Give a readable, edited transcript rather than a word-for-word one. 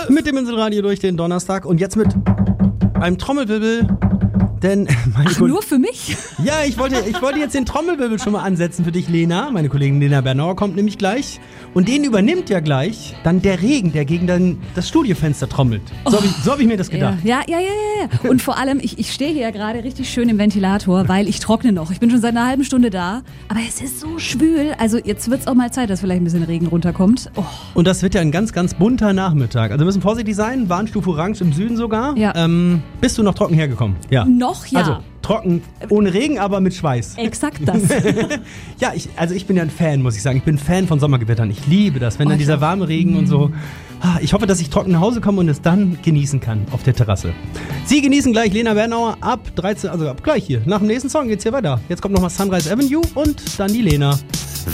Mit dem Inselradio durch den Donnerstag und jetzt mit einem Trommelwirbel, denn nur für mich? Ja, ich wollte jetzt den Trommelwirbel schon mal ansetzen für dich, Lena. Meine Kollegin Lena Bernauer kommt nämlich gleich und den übernimmt ja gleich dann der Regen, der gegen das Studiofenster trommelt. So hab ich mir das gedacht. Ja. Und vor allem, ich stehe hier gerade richtig schön im Ventilator, weil ich trockne noch. Ich bin schon seit einer halben Stunde da, aber es ist so schwül. Also jetzt wird es auch mal Zeit, dass vielleicht ein bisschen Regen runterkommt. Oh. Und das wird ja ein ganz, ganz bunter Nachmittag. Also wir müssen vorsichtig sein, Warnstufe Orange im Süden sogar. Ja. Bist du noch trocken hergekommen? Ja. Noch, ja. Also trocken, ohne Regen, aber mit Schweiß. Exakt das. Ja, ich bin ja ein Fan, muss ich sagen. Ich bin Fan von Sommergewittern. Ich liebe das, wenn dann dieser warme Regen und so. Ich hoffe, dass ich trocken nach Hause komme und es dann genießen kann auf der Terrasse. Sie genießen gleich Lena Bernauer ab 13, also ab gleich hier. Nach dem nächsten Song geht's hier weiter. Jetzt kommt nochmal Sunrise Avenue und dann die Lena.